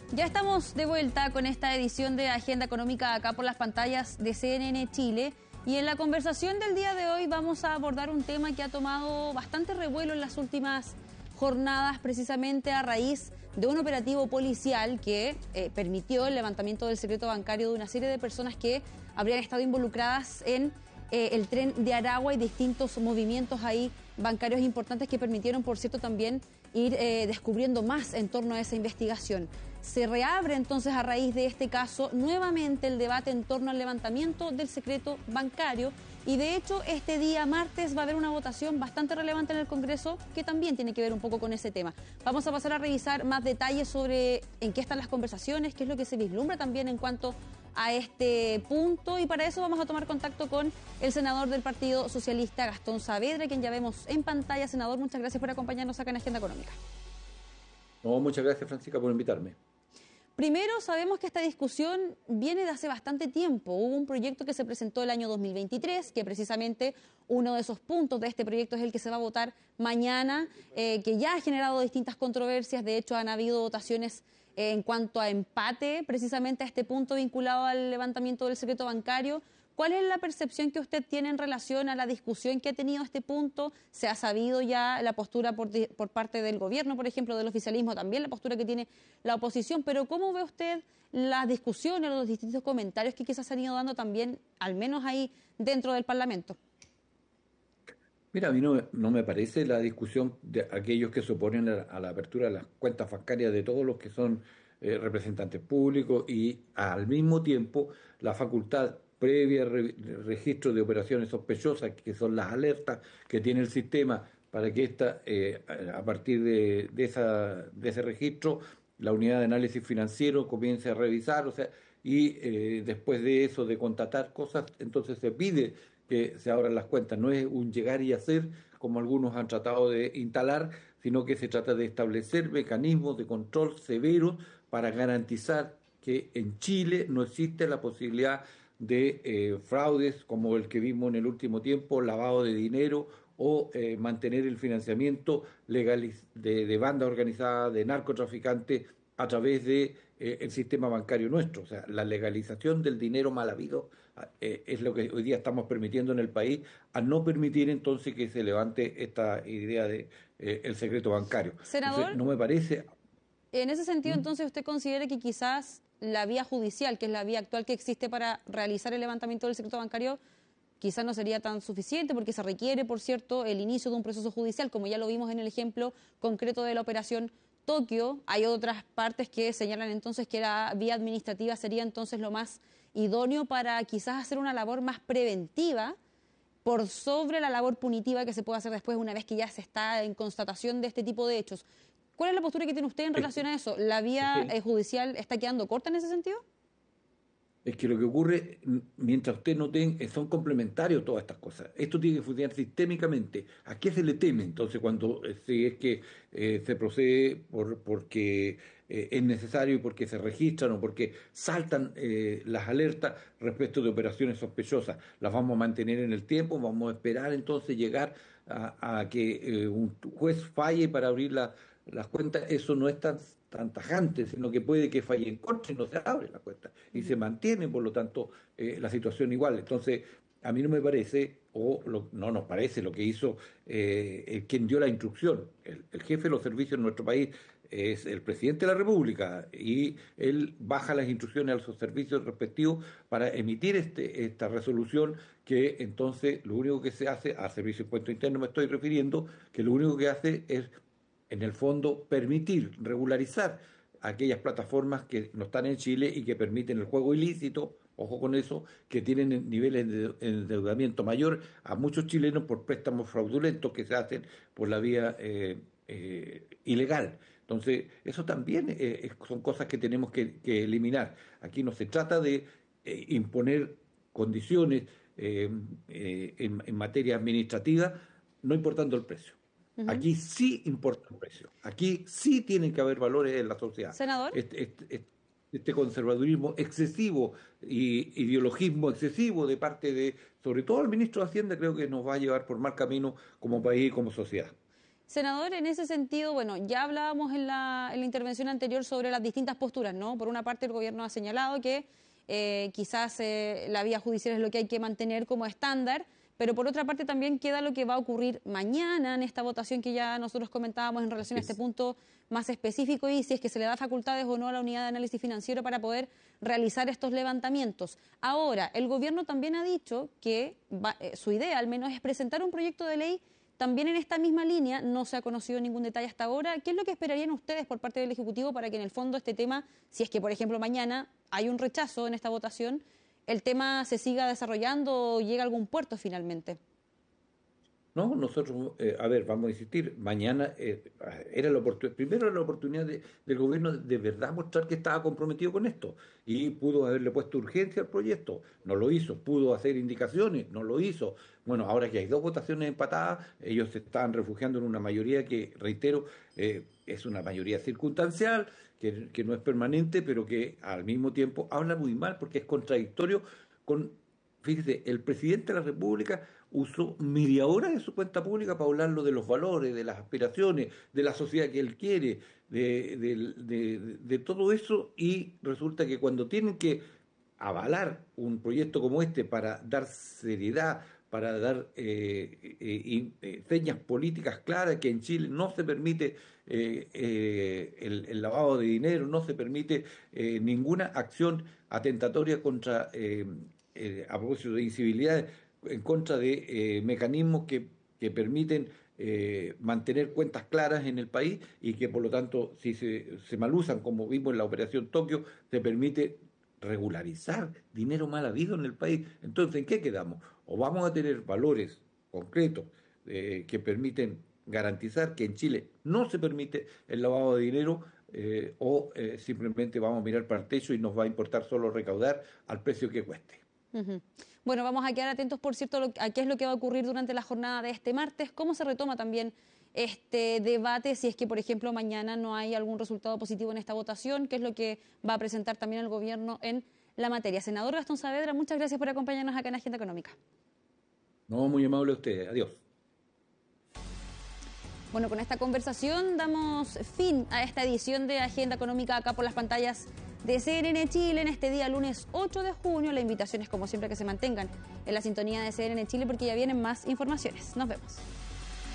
Ya estamos de vuelta con esta edición de Agenda Económica acá por las pantallas de CNN Chile. Y en la conversación del día de hoy vamos a abordar un tema que ha tomado bastante revuelo en las últimas jornadas, precisamente a raíz de un operativo policial que permitió el levantamiento del secreto bancario de una serie de personas que habrían estado involucradas en el tren de Aragua y distintos movimientos ahí bancarios importantes que permitieron, por cierto, también ir descubriendo más en torno a esa investigación. Se reabre entonces a raíz de este caso nuevamente el debate en torno al levantamiento del secreto bancario y de hecho este día martes va a haber una votación bastante relevante en el Congreso que también tiene que ver un poco con ese tema. Vamos a pasar a revisar más detalles sobre en qué están las conversaciones, qué es lo que se vislumbra también en cuanto a este punto y para eso vamos a tomar contacto con el senador del Partido Socialista, Gastón Saavedra, quien ya vemos en pantalla. Senador, muchas gracias por acompañarnos acá en Agenda Económica. No, muchas gracias, Francisca, por invitarme. Primero, sabemos que esta discusión viene de hace bastante tiempo. Hubo un proyecto que se presentó el año 2023, que precisamente uno de esos puntos de este proyecto es el que se va a votar mañana, que ya ha generado distintas controversias. De hecho, han habido votaciones en cuanto a empate, precisamente a este punto vinculado al levantamiento del secreto bancario. ¿Cuál es la percepción que usted tiene en relación a la discusión que ha tenido este punto? ¿Se ha sabido ya la postura por parte del gobierno, por ejemplo, del oficialismo, también la postura que tiene la oposición? Pero ¿cómo ve usted las discusiones, los distintos comentarios que quizás se han ido dando también, al menos ahí dentro del Parlamento? Mira, a mí no me parece la discusión de aquellos que se oponen a la apertura de las cuentas bancarias de todos los que son representantes públicos y al mismo tiempo la facultad previa registro de operaciones sospechosas, que son las alertas que tiene el sistema para que a partir de ese registro, la unidad de análisis financiero comience a revisar, o sea, y después de eso, de constatar cosas, entonces se pide que se abran las cuentas. No es un llegar y hacer, como algunos han tratado de instalar, sino que se trata de establecer mecanismos de control severos para garantizar que en Chile no existe la posibilidad de fraudes como el que vimos en el último tiempo, lavado de dinero o mantener el financiamiento de bandas organizadas, de narcotraficantes a través de el sistema bancario nuestro. O sea, la legalización del dinero mal habido es lo que hoy día estamos permitiendo en el país, al no permitir entonces que se levante esta idea de el secreto bancario. Senador, entonces, no me parece... en ese sentido, entonces, ¿usted considera que quizás la vía judicial, que es la vía actual que existe para realizar el levantamiento del secreto bancario, quizás no sería tan suficiente porque se requiere, por cierto, el inicio de un proceso judicial, como ya lo vimos en el ejemplo concreto de la operación Tokio? Hay otras partes que señalan entonces que la vía administrativa sería entonces lo más idóneo para quizás hacer una labor más preventiva por sobre la labor punitiva que se puede hacer después una vez que ya se está en constatación de este tipo de hechos. ¿Cuál es la postura que tiene usted en relación a eso? ¿La vía judicial está quedando corta en ese sentido? Es que lo que ocurre, mientras usted no tenga, son complementarios todas estas cosas. Esto tiene que funcionar sistémicamente. ¿A qué se le teme entonces cuando si es que se procede porque es necesario y porque se registran o porque saltan las alertas respecto de operaciones sospechosas? Las vamos a mantener en el tiempo, vamos a esperar entonces llegar a que un juez falle para abrir las cuentas. Eso no es tan tajante, sino que puede que falle en contra y no se abre la cuenta y se mantiene, por lo tanto, la situación igual. Entonces, a mí no me parece, no nos parece lo que hizo quien dio la instrucción. El jefe de los servicios en nuestro país es el presidente de la República y él baja las instrucciones a los servicios respectivos para emitir esta resolución, que entonces lo único que se hace, a Servicio de Impuesto Interno me estoy refiriendo, que lo único que hace es en el fondo permitir, regularizar aquellas plataformas que no están en Chile y que permiten el juego ilícito, ojo con eso, que tienen niveles de endeudamiento mayor a muchos chilenos por préstamos fraudulentos que se hacen por la vía ilegal. Entonces, eso también son cosas que tenemos que eliminar. Aquí no se trata de imponer condiciones en materia administrativa, no importando el precio. Aquí sí importa el precio. Aquí sí tienen que haber valores en la sociedad. Senador. Este conservadurismo excesivo y ideologismo excesivo de parte sobre todo el ministro de Hacienda, creo que nos va a llevar por mal camino como país y como sociedad. Senador, en ese sentido, bueno, ya hablábamos en la intervención anterior sobre las distintas posturas, ¿no? Por una parte, el gobierno ha señalado que quizás la vía judicial es lo que hay que mantener como estándar, pero por otra parte también queda lo que va a ocurrir mañana en esta votación que ya nosotros comentábamos en relación a este punto más específico y si es que se le da facultades o no a la unidad de análisis financiero para poder realizar estos levantamientos. Ahora, el gobierno también ha dicho que su idea al menos es presentar un proyecto de ley también en esta misma línea. No se ha conocido ningún detalle hasta ahora. ¿Qué es lo que esperarían ustedes por parte del Ejecutivo para que en el fondo este tema, si es que por ejemplo mañana hay un rechazo en esta votación, el tema se siga desarrollando o llegue a algún puerto finalmente? No, nosotros, a ver, vamos a insistir, mañana era la primero era la oportunidad del gobierno de verdad mostrar que estaba comprometido con esto y pudo haberle puesto urgencia al proyecto, no lo hizo, pudo hacer indicaciones, no lo hizo. Bueno, ahora que hay dos votaciones empatadas, ellos se están refugiando en una mayoría que, reitero, es una mayoría circunstancial, que no es permanente, pero que al mismo tiempo habla muy mal porque es contradictorio con, fíjese, el presidente de la República usó media hora de su cuenta pública para hablarlo de los valores, de las aspiraciones, de la sociedad que él quiere, de todo eso, y resulta que cuando tienen que avalar un proyecto como este para dar seriedad, para dar señas políticas claras que en Chile no se permite el lavado de dinero, no se permite ninguna acción atentatoria contra, a propósito de incivilidades, en contra de mecanismos que permiten mantener cuentas claras en el país y que por lo tanto si se malusan, como vimos en la operación Tokio, se permite regularizar dinero mal habido en el país. Entonces, ¿en qué quedamos? O vamos a tener valores concretos que permiten garantizar que en Chile no se permite el lavado de dinero, o simplemente vamos a mirar para el techo y nos va a importar solo recaudar al precio que cueste. Ujú. Bueno, vamos a quedar atentos, por cierto, a qué es lo que va a ocurrir durante la jornada de este martes, cómo se retoma también este debate, si es que, por ejemplo, mañana no hay algún resultado positivo en esta votación, qué es lo que va a presentar también el gobierno en la materia. Senador Gastón Saavedra, muchas gracias por acompañarnos acá en Agenda Económica. No, muy amable a ustedes. Adiós. Bueno, con esta conversación damos fin a esta edición de Agenda Económica acá por las pantallas de CNN Chile en este día lunes 8 de junio. La invitación es como siempre que se mantengan en la sintonía de CNN Chile porque ya vienen más informaciones. Nos vemos.